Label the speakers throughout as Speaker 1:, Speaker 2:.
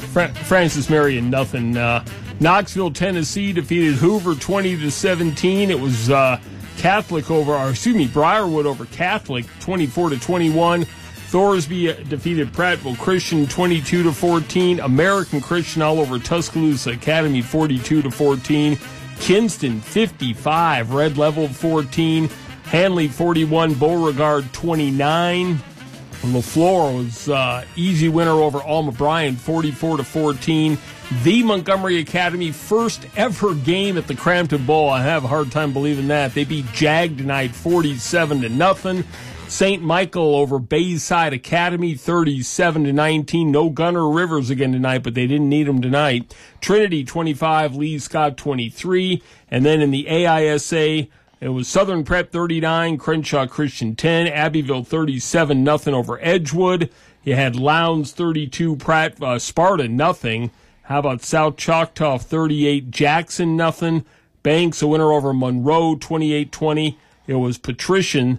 Speaker 1: Francis Marion, nothing. Knoxville, Tennessee defeated Hoover 20-17. It was Briarwood over Catholic 24-21. Thorsby defeated Prattville Christian 22-14. American Christian all over Tuscaloosa Academy 42-14. Kinston 55, Red Level 14. Hanley 41, Beauregard 29. LaFleur was easy winner over Alma Bryan 44-14. The Montgomery Academy first ever game at the Crampton Bowl. I have a hard time believing that. They beat Jag tonight 47-0. St. Michael over Bayside Academy 37-19. No Gunner Rivers again tonight, but they didn't need him tonight. Trinity 25, Lee Scott 23. And then in the AISA, it was Southern Prep 39, Crenshaw Christian 10, Abbeville 37-0 over Edgewood. You had Lowndes 32, Sparta nothing. How about South Choctaw 38, Jackson nothing. Banks a winner over Monroe 28-20. It was Patrician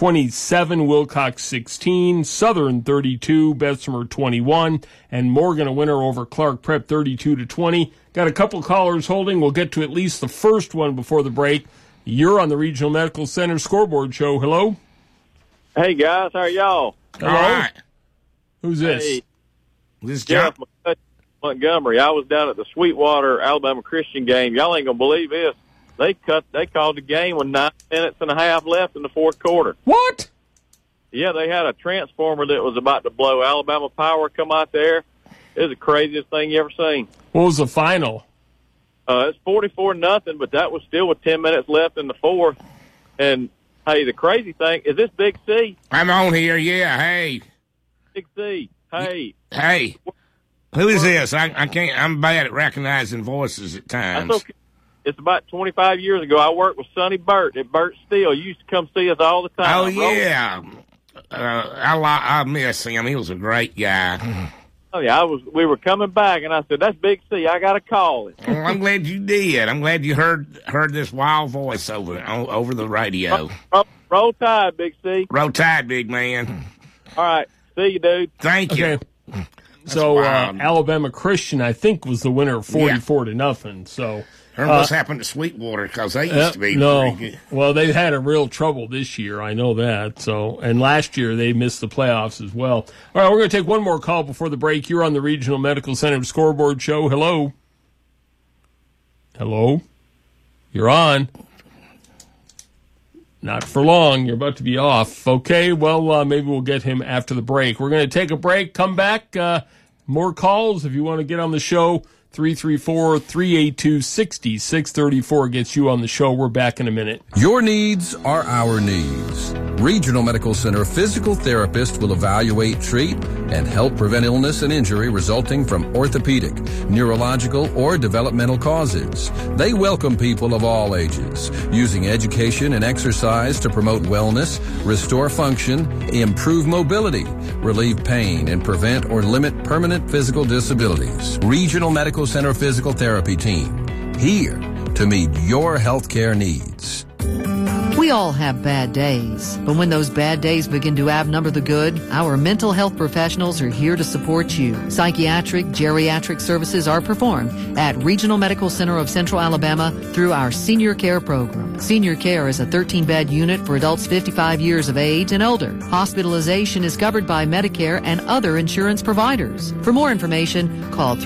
Speaker 1: 27, Wilcox 16, Southern 32, Bessemer 21, and Morgan a winner over Clark Prep 32-20. Got a couple callers holding. We'll get to at least the first one before the break. You're on the Regional Medical Center Scoreboard Show. Hello?
Speaker 2: Hey, guys. How are y'all?
Speaker 1: Hello?
Speaker 3: All right.
Speaker 1: Who's this?
Speaker 2: Hey,
Speaker 3: This is
Speaker 2: Jeff
Speaker 3: John.
Speaker 2: Montgomery. I was down at the Sweetwater Alabama Christian game. Y'all ain't going to believe this. They called the game with 9 minutes and a half left in the fourth quarter.
Speaker 1: What?
Speaker 2: Yeah, they had a transformer that was about to blow. Alabama Power come out there. It was the craziest thing you ever seen.
Speaker 1: What was the final?
Speaker 2: It's 44-0, but that was still with 10 minutes left in the fourth. And, hey, the crazy thing, is this Big C?
Speaker 3: I'm on here, yeah. Hey.
Speaker 2: Big C. Hey.
Speaker 3: Hey. Who is this? I can't. I'm bad at recognizing voices at times.
Speaker 2: That's okay. It's about 25 years ago. I worked with Sonny Burt at Burt Steel. You used to come see us all the time.
Speaker 3: Oh, yeah. I miss him. He was a great guy.
Speaker 2: Oh, yeah. We were coming back, and I said, that's Big C. I got to call it.
Speaker 3: Well, I'm glad you did. I'm glad you heard this wild voice over the radio.
Speaker 2: Roll Tide, Big C.
Speaker 3: Roll Tide, big man.
Speaker 2: All right. See you, dude.
Speaker 3: Thank you.
Speaker 1: Okay. So Alabama Christian, I think, was the winner 44-0. So
Speaker 3: Heard what's happened to Sweetwater because they used to be pretty good.
Speaker 1: Well, they've had a real trouble this year. I know that. So, and last year they missed the playoffs as well. All right, we're going to take one more call before the break. You're on the Regional Medical Center Scoreboard Show. Hello. Hello. You're on. Not for long. You're about to be off. Okay, well, maybe we'll get him after the break. We're going to take a break, come back. More calls if you want to get on the show. 334-382-6634 gets you on the show. We're back in a minute.
Speaker 4: Your needs are our needs. Regional Medical Center physical therapist will evaluate, treat, and help prevent illness and injury resulting from orthopedic, neurological, or developmental causes. They welcome people of all ages, using education and exercise to promote wellness, restore function, improve mobility, relieve pain, and prevent or limit permanent physical disabilities. Regional Medical Center Physical Therapy Team, here to meet your healthcare needs.
Speaker 5: We all have bad days, but when those bad days begin to outnumber the good, our mental health professionals are here to support you. Psychiatric, geriatric services are performed at Regional Medical Center of Central Alabama through our Senior Care program. Senior Care is a 13-bed unit for adults 55 years of age and older. Hospitalization is covered by Medicare and other insurance providers. For more information, call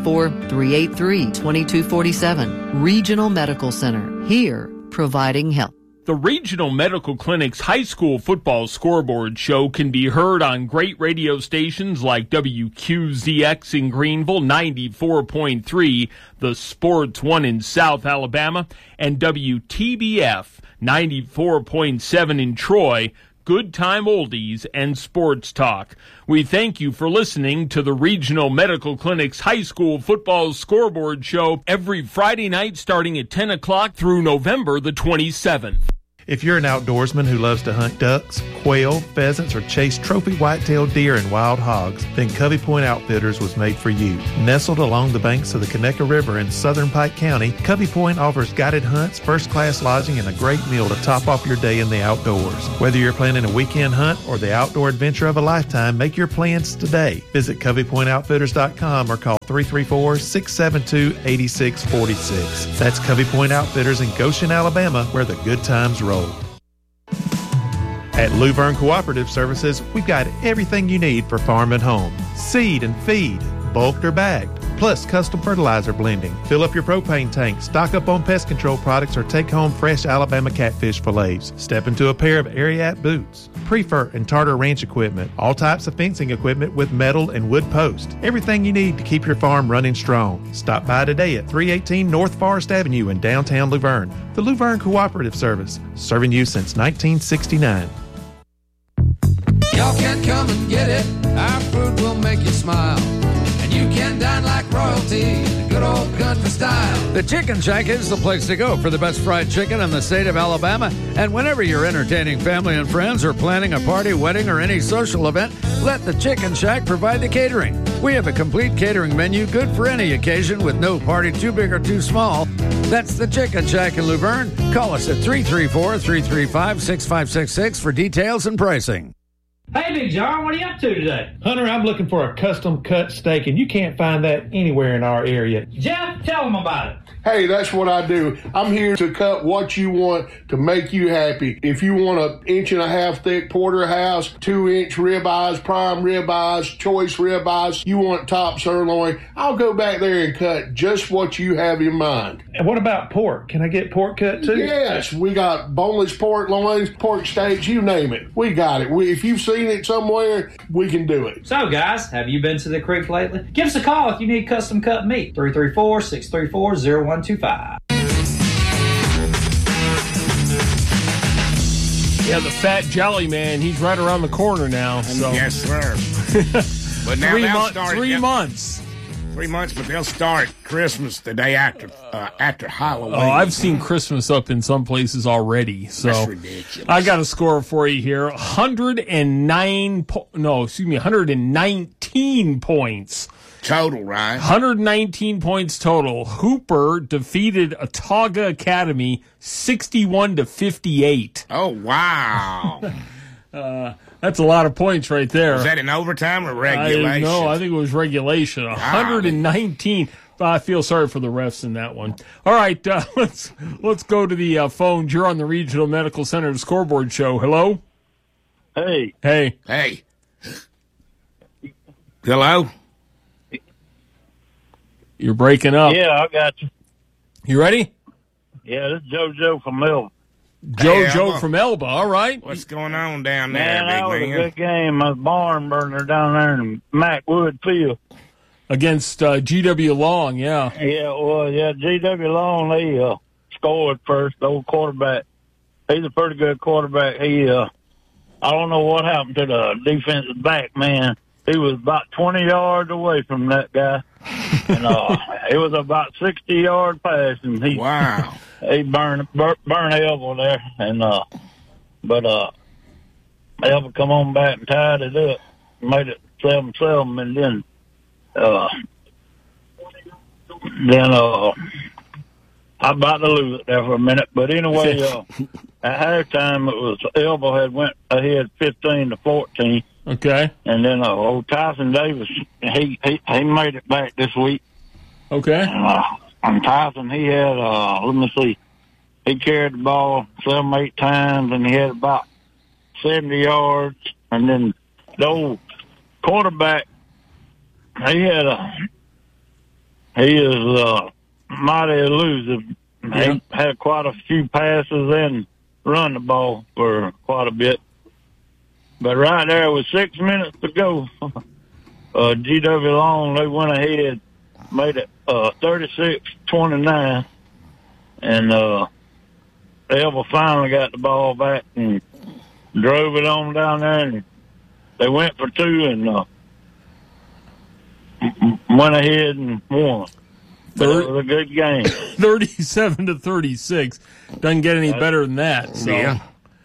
Speaker 5: 334-383-2247. Regional Medical Center, here providing help.
Speaker 1: The Regional Medical Clinic's high school football scoreboard show can be heard on great radio stations like WQZX in Greenville, 94.3, The Sports One in South Alabama, and WTBF, 94.7 in Troy, Good Time Oldies and Sports Talk. We thank you for listening to the Regional Medical Clinic's high school football scoreboard show every Friday night starting at 10 o'clock through November the 27th.
Speaker 6: If you're an outdoorsman who loves to hunt ducks, quail, pheasants, or chase trophy white-tailed deer and wild hogs, then Covey Point Outfitters was made for you. Nestled along the banks of the Conecuh River in southern Pike County, Covey Point offers guided hunts, first-class lodging, and a great meal to top off your day in the outdoors. Whether you're planning a weekend hunt or the outdoor adventure of a lifetime, make your plans today. Visit CoveyPointOutfitters.com or call 334-672-8646. That's Covey Point Outfitters in Goshen, Alabama, where the good times roll. At Luverne Cooperative Services, we've got everything you need for farm and home. Seed and feed, bulked or bagged, plus custom fertilizer blending. Fill up your propane tank, stock up on pest control products, or take home fresh Alabama catfish fillets. Step into a pair of Ariat boots, Prefer and Tartar Ranch equipment, all types of fencing equipment with metal and wood posts. Everything you need to keep your farm running strong. Stop by today at 318 North Forest Avenue in downtown Luverne. The Luverne Cooperative Service, serving you since 1969.
Speaker 7: Y'all can come and get it. Our food will make you smile. And you can dine like royalty in good old country style.
Speaker 8: The Chicken Shack is the place to go for the best fried chicken in the state of Alabama. And whenever you're entertaining family and friends or planning a party, wedding, or any social event, let the Chicken Shack provide the catering. We have a complete catering menu good for any occasion with no party too big or too small. That's the Chicken Shack in Luverne. Call us at 334-335-6566 for details and pricing.
Speaker 9: Hey, Big John, what are you up to today?
Speaker 6: Hunter, I'm looking for a custom cut steak, and you can't find that anywhere in our area.
Speaker 9: Jeff, tell them about it.
Speaker 10: Hey, that's what I do. I'm here to cut what you want to make you happy. If you want an 1.5 inch thick porterhouse, 2-inch ribeyes, prime ribeyes, choice ribeyes, you want top sirloin, I'll go back there and cut just what you have in mind.
Speaker 6: And what about pork? Can I get pork cut too?
Speaker 10: Yes, we got boneless pork loins, pork steaks, you name it. We got it. If you've seen it somewhere, we can do it.
Speaker 9: So, guys, have you been to the creek lately? Give us a call if you need custom cut meat. 334-634-0125.
Speaker 1: Yeah, the Fat Jelly Man, he's right around the corner now. So.
Speaker 3: Yes, sir. But now
Speaker 1: 3 months.
Speaker 3: 3 months, but they'll start Christmas the day after Halloween.
Speaker 1: Oh, I've seen Christmas up in some places already. So
Speaker 3: that's ridiculous.
Speaker 1: I got a score for you here. 119 points.
Speaker 3: Total, right?
Speaker 1: 119 points total. Hooper defeated Autauga Academy 61-58.
Speaker 3: Oh, wow.
Speaker 1: That's a lot of points right there.
Speaker 3: Was that in overtime or regulation?
Speaker 1: No, I think it was regulation. 119. I feel sorry for the refs in that one. All right, let's go to the phones. You're on the Regional Medical Center Scoreboard Show. Hello?
Speaker 2: Hey.
Speaker 1: Hey.
Speaker 3: Hey. Hello?
Speaker 1: You're breaking up.
Speaker 2: Yeah, I got you.
Speaker 1: You ready?
Speaker 2: Yeah, this is JoJo from Elba.
Speaker 1: JoJo from Elba, all right.
Speaker 3: What's going on down there,
Speaker 2: Man, that was
Speaker 3: big
Speaker 2: a
Speaker 3: man?
Speaker 2: good game. A barn burner down there in Macwood Field.
Speaker 1: Against G.W. Long, yeah.
Speaker 2: Yeah, well, yeah, G.W. Long, they scored first, the old quarterback. He's a pretty good quarterback. He, I don't know what happened to the defensive back, man. He was about 20 yards away from that guy. And it was about 60-yard pass, and he burned Elba there, and but Elba come on back and tied it up, made it 7-7, and then I about to lose it there for a minute, but anyway, at halftime it was Elba had went ahead 15-14.
Speaker 1: Okay.
Speaker 2: And then old Tyson Davis, he made it back this week.
Speaker 1: Okay.
Speaker 2: And Tyson, he had, let me see, he carried the ball 7-8 times, and he had about 70 yards. And then the old quarterback, he is mighty elusive.
Speaker 1: Yeah.
Speaker 2: He had quite a few passes and run the ball for quite a bit. But right there with 6 minutes to go, G.W. Long, they went ahead, made it 36-29, and Elba finally got the ball back and drove it on down there, and they went for two and went ahead and won. But it was a good game.
Speaker 1: 37-36. Doesn't get any better than that. So,
Speaker 3: Yeah.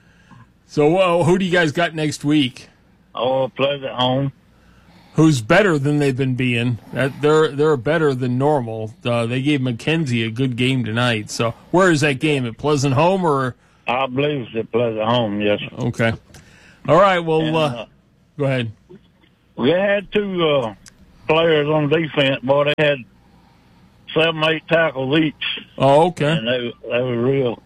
Speaker 1: So who do you guys got next week?
Speaker 2: Oh, Pleasant home.
Speaker 1: Who's better than they've been being? They're better than normal. They gave Mackenzie a good game tonight. So where is that game? At Pleasant Home or?
Speaker 2: I believe it's at Pleasant home, yes.
Speaker 1: Okay. All right. Well,
Speaker 2: And,
Speaker 1: go ahead.
Speaker 2: We had two players on defense. Boy, they had 7-8 tackles each.
Speaker 1: Oh, okay.
Speaker 2: And they were real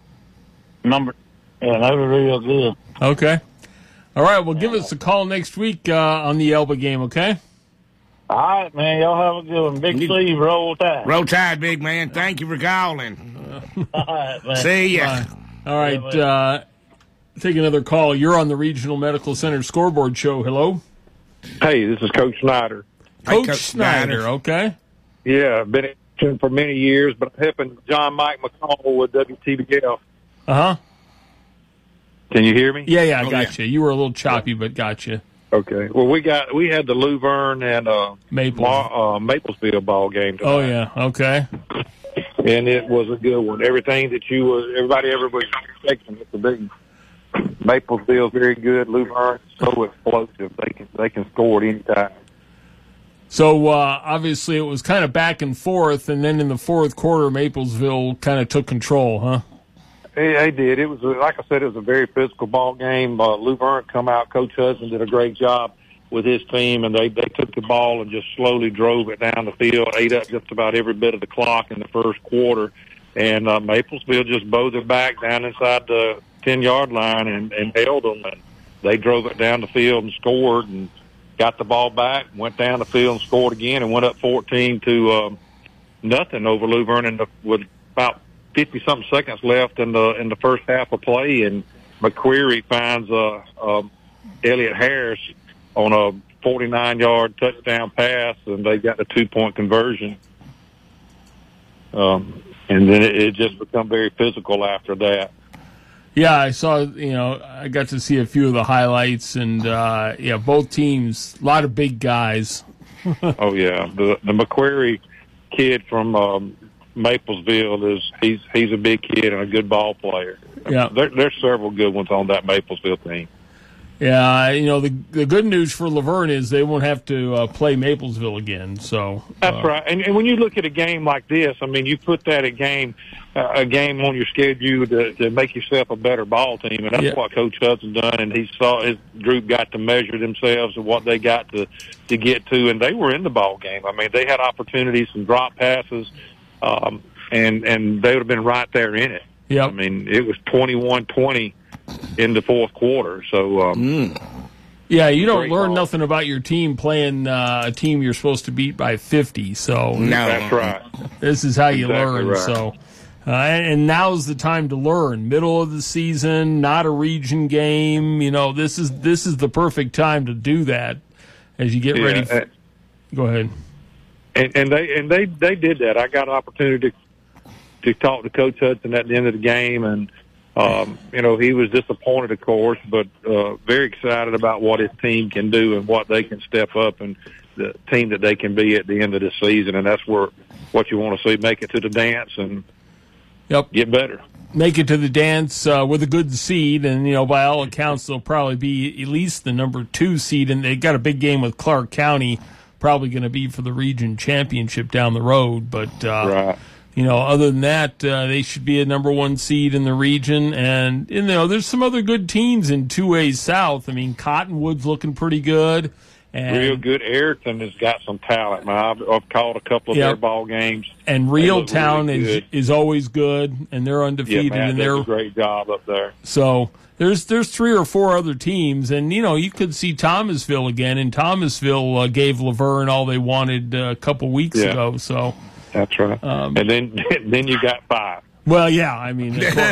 Speaker 2: they were real good.
Speaker 1: Okay. All right. Well, give us a call next week on the Elba game, okay?
Speaker 2: All right, man. Y'all have a good one. Big Steve, roll tide.
Speaker 3: Roll tide, big man. Thank you for calling.
Speaker 2: All right, man.
Speaker 3: See ya.
Speaker 1: All right. Take another call. You're on the Regional Medical Center Scoreboard Show. Hello?
Speaker 11: Hey, this is Coach Snyder.
Speaker 1: Coach
Speaker 3: Coach
Speaker 1: Snyder,
Speaker 3: Snyder.
Speaker 1: okay.
Speaker 11: Yeah, I've been in for many years, but I'm helping John Mike McCall with WTBL.
Speaker 1: Uh-huh.
Speaker 11: Can you hear me?
Speaker 1: Yeah, I got you. You were a little choppy, but got you.
Speaker 11: Okay. Well, we had the Luverne and Maplesville ball game tonight.
Speaker 1: Oh, yeah, okay.
Speaker 11: And it was a good one. Everything that everybody ever was expecting. It's a big Maplesville, very good. Luverne, so explosive. They can score at any time.
Speaker 1: So, obviously, it was kind of back and forth, and then in the fourth quarter, Maplesville kind of took control, huh?
Speaker 11: They did. It was, like I said, it was a very physical ball game. Luverne come out. Coach Hudson did a great job with his team, and they took the ball and just slowly drove it down the field, ate up just about every bit of the clock in the first quarter. And Maplesville just bowed their back down inside the 10-yard line and held them. And they drove it down the field and scored and got the ball back, went down the field and scored again and went up 14-0 over Luverne with about 50-something seconds left in the first half of play. And McQuarrie finds Elliott Harris on a 49-yard touchdown pass, and they got a 2-point conversion. And then it just become very physical after that.
Speaker 1: Yeah, I saw, I got to see a few of the highlights, and, both teams, a lot of big guys.
Speaker 11: Oh, yeah. The McQuarrie kid from Maplesville, he's a big kid and a good ball player.
Speaker 1: Yeah.
Speaker 11: There's several good ones on that Maplesville team.
Speaker 1: Yeah, the good news for Luverne is they won't have to play Maplesville again. So
Speaker 11: that's right. And when you look at a game like this, I mean, you put that a game on your schedule to make yourself a better ball team, and that's what Coach Hudson done. And he saw his group got to measure themselves and what they got to get to, and they were in the ball game. I mean, they had opportunities, some drop passes, and they would have been right there in it.
Speaker 1: Yeah,
Speaker 11: I mean, it was 21-20 in the fourth quarter. So,
Speaker 1: yeah, you don't learn nothing about your team playing a team you're supposed to beat by 50. So
Speaker 11: no, that's right.
Speaker 1: This is how you learn.
Speaker 11: Right.
Speaker 1: So, and now's the time to learn. Middle of the season, not a region game. This is the perfect time to do that as you get ready. Go ahead.
Speaker 11: And they did that. I got an opportunity to talk to Coach Hudson at the end of the game, and he was disappointed, of course, but very excited about what his team can do and what they can step up and the team that they can be at the end of the season. And that's what you want to see, make it to the dance and get better.
Speaker 1: Make it to the dance with a good seed, and, by all accounts, they'll probably be at least the number 2 seed, and they got a big game with Clark County, probably going to be for the region championship down the road. But,
Speaker 11: right.
Speaker 1: Other than that, they should be a number 1 seed in the region. And, there's some other good teams in 2A South. I mean, Cottonwood's looking pretty good. And
Speaker 11: real good. Ayrton has got some talent, man. I've called a couple of their ball games.
Speaker 1: And Reeltown really is always good, and they're undefeated.
Speaker 11: Yeah, Matt
Speaker 1: and
Speaker 11: does a great job up there.
Speaker 1: So there's 3 or 4 other teams, and, you could see Thomasville again. And Thomasville gave Luverne all they wanted a couple weeks ago. So
Speaker 11: that's right. And then you got 5.
Speaker 1: Well, yeah, I mean, of course.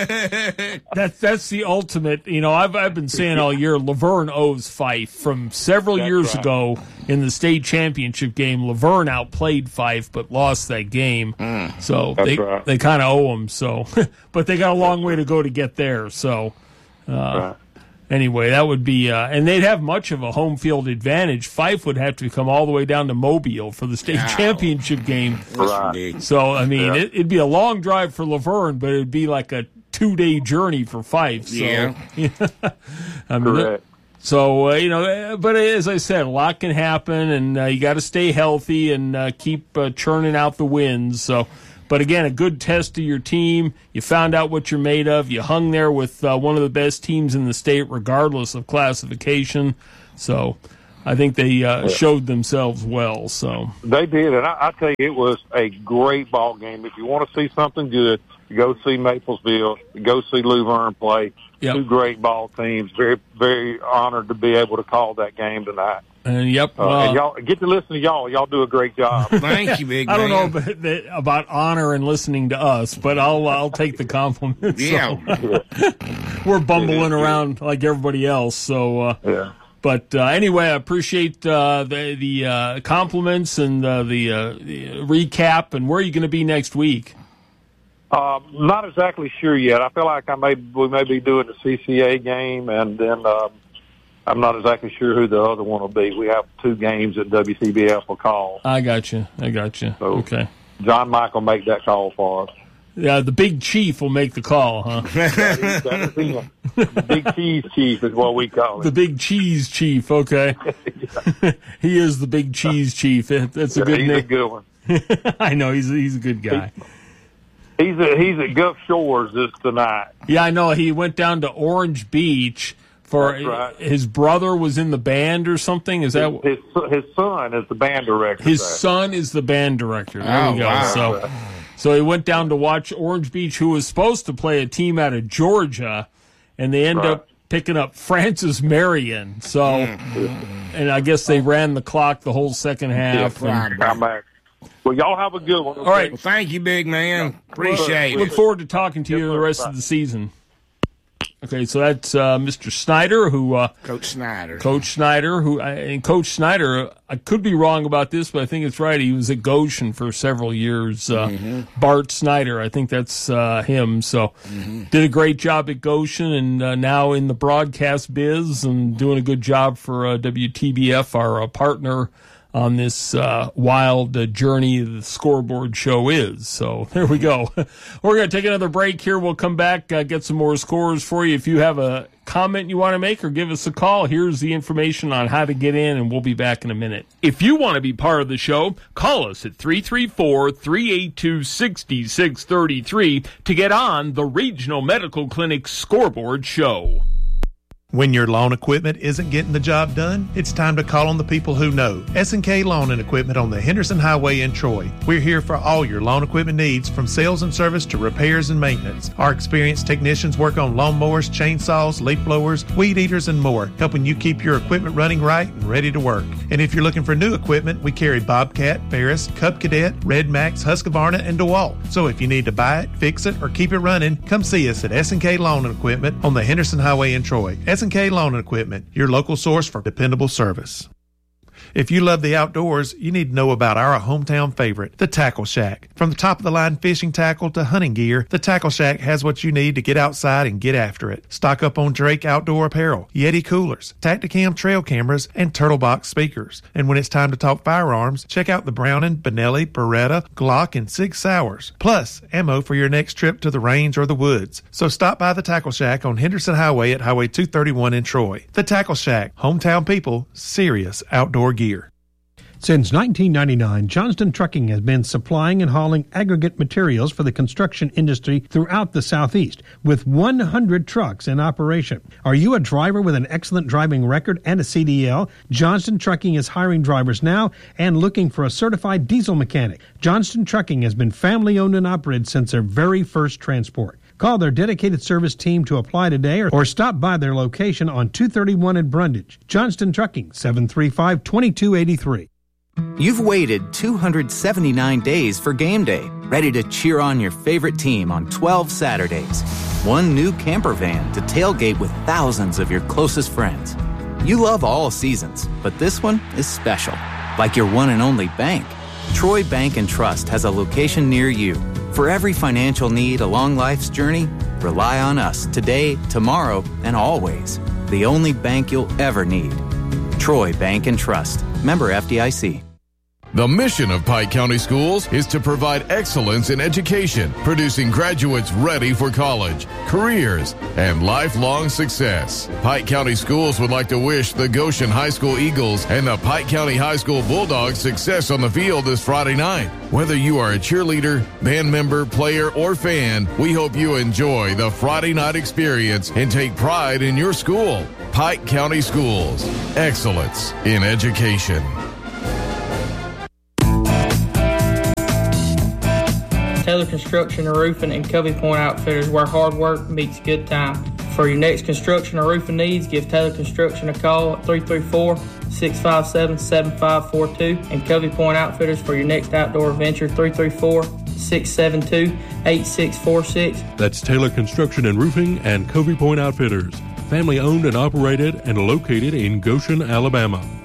Speaker 1: that's the ultimate. I've been saying all year, Luverne owes Fife. From several years ago in the state championship game, Luverne outplayed Fife but lost that game. So they kind of owe them. So, but they got a long way to go to get there. So, anyway, that would be, and they'd have much of a home field advantage. Fife would have to come all the way down to Mobile for the state championship game.
Speaker 3: Right.
Speaker 1: So, I mean, it'd be a long drive for Laverne, but it'd be like a 2-day journey for Fife. So, I mean,
Speaker 11: Correct.
Speaker 1: So, but as I said, a lot can happen, and you got to stay healthy and keep churning out the wins. So, but again, a good test of your team. You found out what you're made of. You hung there with one of the best teams in the state, regardless of classification. So, I think they showed themselves well. So
Speaker 11: they did, and I tell you, it was a great ball game. If you want to see something good, go see Maplesville. Go see Luverne play.
Speaker 1: Yep.
Speaker 11: Two great ball teams. Very, very honored to be able to call that game tonight.
Speaker 1: And
Speaker 11: and y'all get to listen to y'all. Y'all do a great job.
Speaker 3: Thank you, big man.
Speaker 1: I don't know about honor and listening to us, but I'll take the compliments.
Speaker 3: Yeah.
Speaker 1: We're bumbling around like everybody else. So But anyway, I appreciate the compliments and the recap. And where are you going to be next week?
Speaker 11: Not exactly sure yet. I feel like we may be doing the CCA game, and then I'm not exactly sure who the other one will be. We have 2 games that WCBF will call.
Speaker 1: I got you.
Speaker 11: So
Speaker 1: okay.
Speaker 11: John Mike will make that call for us.
Speaker 1: Yeah, the big chief will make the call, huh?
Speaker 11: The big cheese chief is what we call him.
Speaker 1: The big cheese chief, okay. He is the big cheese chief. That's a good name.
Speaker 11: He's a good one.
Speaker 1: I know, he's a good guy.
Speaker 11: He's at Gulf Shores this tonight.
Speaker 1: Yeah, I know. He went down to Orange Beach for his brother was in the band or something. Is that
Speaker 11: his son is the band director?
Speaker 1: His son is the band director. There we go.
Speaker 3: Wow.
Speaker 1: So he went down to watch Orange Beach, who was supposed to play a team out of Georgia, and they end up picking up Francis Marion. So, and I guess they ran the clock the whole second half.
Speaker 11: I'm back. Well, y'all have a good one.
Speaker 1: All right.
Speaker 3: Well, thank you, big man. Appreciate it.
Speaker 1: Look forward to talking to you the rest of the season. Okay, so that's Mr. Snyder, who
Speaker 3: Coach Snyder.
Speaker 1: And Coach Snyder, I could be wrong about this, but I think it's right. He was at Goshen for several years. Bart Snyder, I think that's him. So did a great job at Goshen, and now in the broadcast biz and doing a good job for WTBF, our partner on this wild journey the Scoreboard Show is. So there we go. We're going to take another break here. We'll come back, get some more scores for you. If you have a comment you want to make or give us a call, here's the information on how to get in, and we'll be back in a minute. If you want to be part of the show, call us at 334-382-6633 to get on the Regional Medical Clinic Scoreboard Show.
Speaker 6: When your lawn equipment isn't getting the job done, it's time to call on the people who know. S&K Lawn and Equipment on the Henderson Highway in Troy. We're here for all your lawn equipment needs, from sales and service to repairs and maintenance. Our experienced technicians work on lawnmowers, chainsaws, leaf blowers, weed eaters, and more, helping you keep your equipment running right and ready to work. And if you're looking for new equipment, we carry Bobcat, Ferris, Cub Cadet, Red Max, Husqvarna, and DeWalt. So if you need to buy it, fix it, or keep it running, come see us at S&K Lawn and Equipment on the Henderson Highway in Troy. S&K Lawn and Equipment, your local source for dependable service. If you love the outdoors, you need to know about our hometown favorite, the Tackle Shack. From the top-of-the-line fishing tackle to hunting gear, the Tackle Shack has what you need to get outside and get after it. Stock up on Drake outdoor apparel, Yeti coolers, Tacticam trail cameras, and Turtle Box speakers. And when it's time to talk firearms, check out the Browning, Benelli, Beretta, Glock, and Sig Sauers. Plus, ammo for your next trip to the range or the woods. So stop by the Tackle Shack on Henderson Highway at Highway 231 in Troy. The Tackle Shack, hometown people, serious outdoor gear.
Speaker 12: Since 1999, Johnston Trucking has been supplying and hauling aggregate materials for the construction industry throughout the Southeast, with 100 trucks in operation. Are you a driver with an excellent driving record and a CDL? Johnston Trucking is hiring drivers now and looking for a certified diesel mechanic. Johnston Trucking has been family-owned and operated since their very first transport. Call their dedicated service team to apply today or stop by their location on 231 in Brundage. Johnston Trucking, 735-2283.
Speaker 13: You've waited 279 days for game day, ready to cheer on your favorite team on 12 Saturdays. One new camper van to tailgate with thousands of your closest friends. You love all seasons, but this one is special, like your one and only bank. Troy Bank and Trust has a location near you. For every financial need along life's journey, rely on us today, tomorrow, and always. the only bank you'll ever need. Troy Bank and Trust. Member FDIC.
Speaker 14: The mission of Pike County Schools is to provide excellence in education, producing graduates ready for college, careers, and lifelong success. Pike County Schools would like to wish the Goshen High School Eagles and the Pike County High School Bulldogs success on the field this Friday night. Whether you are a cheerleader, band member, player, or fan, we hope you enjoy the Friday night experience and take pride in your school. Pike County Schools. Excellence in education.
Speaker 15: Taylor Construction and Roofing and Covey Point Outfitters, where hard work meets good time. For your next construction or roofing needs, give Taylor Construction a call at 334-657-7542 and Covey Point Outfitters for your next outdoor adventure, 334-672-8646.
Speaker 16: That's Taylor Construction and Roofing and Covey Point Outfitters. Family owned and operated and located in Goshen, Alabama.